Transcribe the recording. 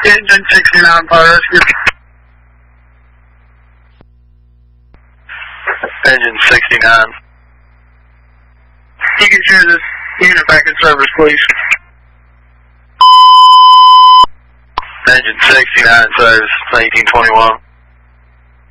Engine 69, fire rescue. Engine 69. You can share this unit back in service, please. Engine 69 service, 1821.